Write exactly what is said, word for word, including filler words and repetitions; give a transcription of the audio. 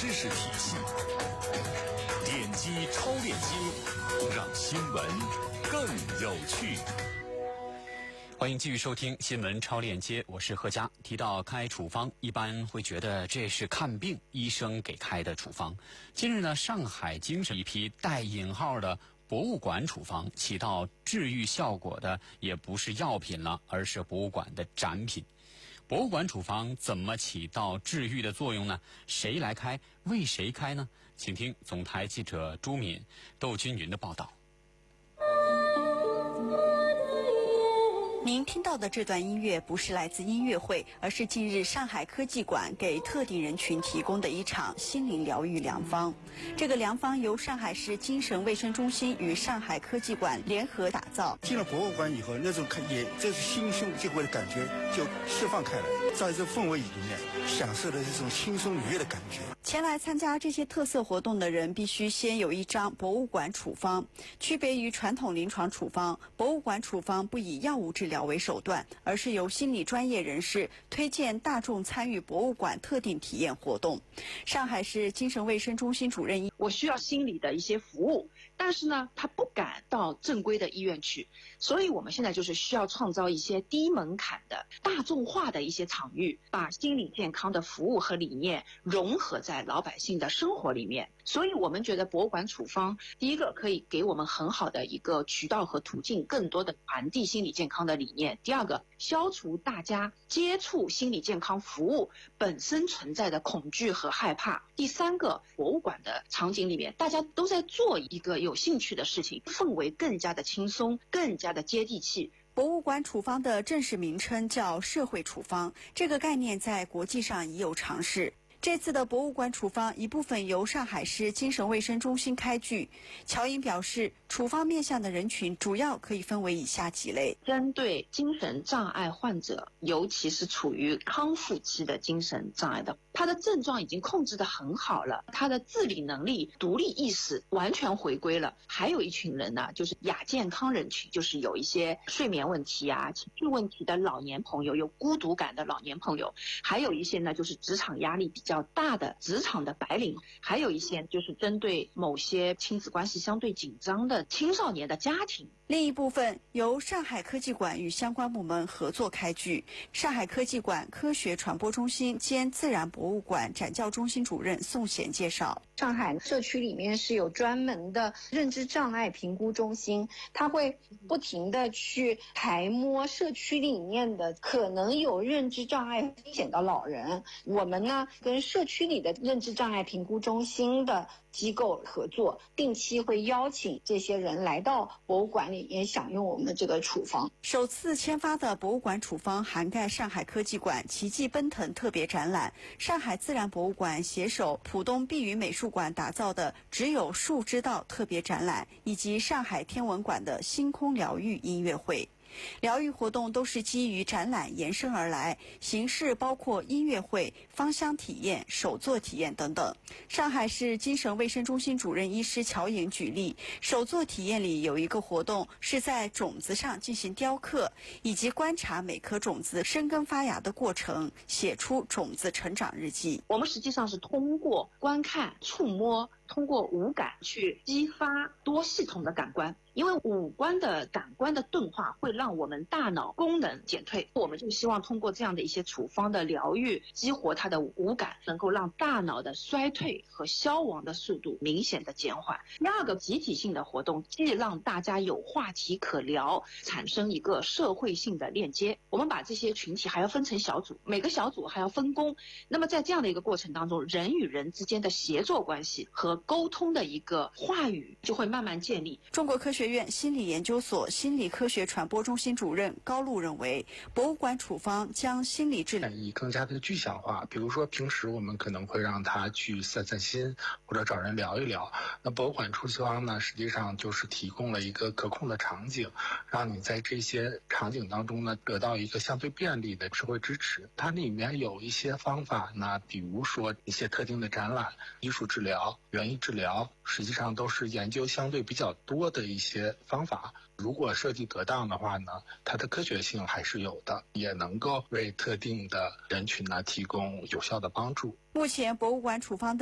知识体系。点击超链接，让新闻更有趣。 欢迎继续收听新闻超链接，我是贺佳。提到开处方，一般会觉得这是看病医生给开的处方。近日呢，上海精神一批带引号的博物馆处方，起到治愈效果的也不是药品了，而是博物馆的展品。博物馆处方怎么起到治愈的作用呢？谁来开？为谁开呢？请听总台记者朱敏、窦君云的报道。 您听到的这段音乐不是来自音乐会，而是近日上海科技馆给特定人群提供的一场心灵疗愈良方。这个良方由上海市精神卫生中心与上海科技馆联合打造。 进了博物馆以后，那种看也这是心胸就会的感觉就释放开来，在这氛围里面享受的这种轻松愉悦的感觉。 前来参加这些特色活动的人必须先有一张博物馆处方。区别于传统临床处方，博物馆处方不以药物治疗为手段，而是由心理专业人士推荐大众参与博物馆特定体验活动。上海市精神卫生中心主任， 我需要心理的一些服务，但是呢，他不敢到正规的医院去，所以我们现在就是需要创造一些低门槛的大众化的一些场域，把心理健康的服务和理念融合在老百姓的生活里面。所以我们觉得博物馆处方，第一个可以给我们很好的一个渠道和途径，更多的传递心理健康的理念。第二个，消除大家接触心理健康服务本身存在的恐惧和害怕。第三个，博物馆的场景里面，大家都在做一个有兴趣的事情，氛围更加的轻松，更加的接地气。 博物馆处方的正式名称叫社会处方，这个概念在国际上已有尝试。这次的博物馆处方一部分由上海市精神卫生中心开具。乔颖表示，处方面向的人群主要可以分为以下几类： 针对精神障碍患者，尤其是处于康复期的精神障碍的，他的症状已经控制得很好了，他的自理能力、独立意识完全回归了。还有一群人呢，就是亚健康人群，就是有一些睡眠问题啊、情绪问题的老年朋友，有孤独感的老年朋友，还有一些呢，就是职场压力比较大的职场的白领，还有一些就是针对某些亲子关系相对紧张的青少年的家庭。 另一部分由上海科技馆与相关部门合作开具。上海科技馆科学传播中心兼自然博物馆展教中心主任宋贤介绍， 上海社区里面是有专门的认知障碍评估中心，它会不停的去排摸社区里面的可能有认知障碍风险的老人。我们呢跟社区里的认知障碍评估中心的机构合作，定期会邀请这些人来到博物馆里面享用我们的这个处方。 首次签发的博物馆处方涵盖上海科技馆奇迹奔腾特别展览，上海自然博物馆携手浦东碧云美术馆打造的只有树知道特别展览，以及上海天文馆的星空疗愈音乐会。疗愈活动都是基于展览延伸而来，形式包括音乐会、芳香体验、手作体验等等。上海市精神卫生中心主任医师乔颖举例，手作体验里有一个活动是在种子上进行雕刻，以及观察每颗种子生根发芽的过程，写出种子成长日记。 我们实际上是通过观看、触摸，通过五感去激发多系统的感官。因为五官的感官的钝化会让我们大脑功能减退，我们就希望通过这样的一些处方的疗愈，激活它的五感，能够让大脑的衰退和消亡的速度明显的减缓。第二个，集体性的活动既让大家有话题可聊，产生一个社会性的链接。我们把这些群体还要分成小组，每个小组还要分工。那么在这样的一个过程当中，人与人之间的协作关系和沟通的一个话语就会慢慢建立。 中国科学院心理研究所心理科学传播中心主任高露认为，博物馆处方将心理治疗以更加的具象化。比如说平时我们可能会让他去散散心，或者找人聊一聊，那博物馆处方呢，实际上就是提供了一个可控的场景，让你在这些场景当中呢得到一个相对便利的社会支持。它里面有一些方法呢，比如说一些特定的展览、艺术治疗、园艺治疗，实际上都是研究相对比较多的一些方法。如果设计得当的话呢，它的科学性还是有的，也能够为特定的人群呢提供有效的帮助。 目前博物馆处方的